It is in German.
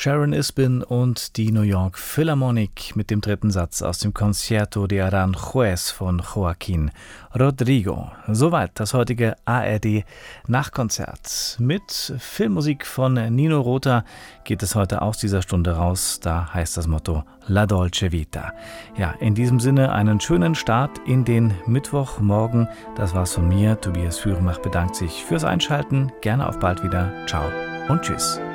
Sharon Isbin und die New York Philharmonic mit dem dritten Satz aus dem Concierto de Aranjuez von Joaquín Rodrigo. Soweit das heutige ARD Nachkonzert. Mit Filmmusik von Nino Rota geht es heute aus dieser Stunde raus. Da heißt das Motto La Dolce Vita. Ja, in diesem Sinne einen schönen Start in den Mittwochmorgen. Das war's von mir. Tobias Fürmach bedankt sich fürs Einschalten. Gerne auf bald wieder. Ciao und tschüss.